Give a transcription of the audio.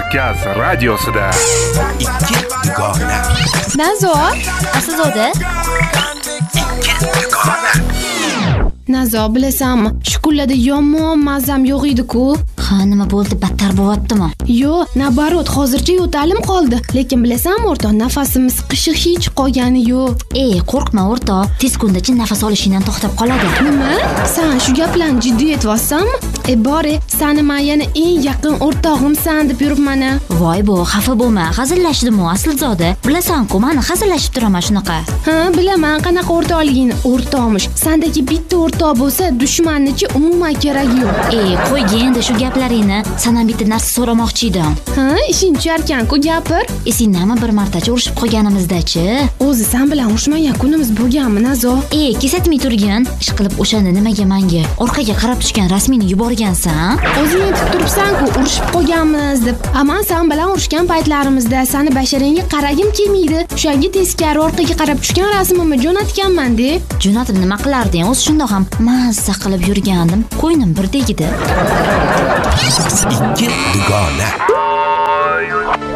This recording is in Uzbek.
Kavkaz radiosida ikki dugona. Nazo, Aslzoda. Ikki dugona. Nazo, bilasanmi? Shu kunlarda yomon mazam yo'q edi-ku. Ha, nima bo'ldi? Battar bo'lyaptimi? Yo'q, nabarot, hozircha yo'talim qoldi. Lekin bilasanmi, o'rtoq, nafasimiz qishi hech qolgani yo'q. Qo'rqma o'rtoq. Tez kundachi nafas olishingdan to'xtab qoladi. Nima? Sen shu gaplarni jiddiy aytyapsanmi? Bore, seni men yana eng yaqin o'rtog'imsan deb yuribman. Voy bu, xafa bo'lma. Hazillashdim-ku Aslzoda. Bilasan-ku, meni hazillashib turaman shunaqa. Ha, bilaman qanaqa o'rtoqligingni. O'rtoqmish. Sendagi bitta o'rtoq bo'lsa, dushmannichi umuman keragi yo'q. Qo'ygin endi shu gaplaringni. Sandan bitta narsa so'ramoqchi edim. Ha, ishing tusharkan-ku, gapir. Esingdami bir martacha urushib qolganimizda-chi? O'zi sen bilan urushmagan kunimiz bo'lganmi, Nazo? Kesatmay turgin. Ish qilib o'shanda nimaga menga orqaga qarab tushgan rasmingni yuborgansan? O'zing aytib turibsan-ku, urushib qolganmiz deb. Aman sen bilan urushgan paytlarimizda seni basharangga qaragim kelmaydi. O'shanga teskari orqaga qarab tushgan rasmimni jo'natganman deb. Jo'natib nima qilarding? O'zi shundoq ham mazza qilib yurgandim. Qo'ynim bir tegdi. Ikki dugona.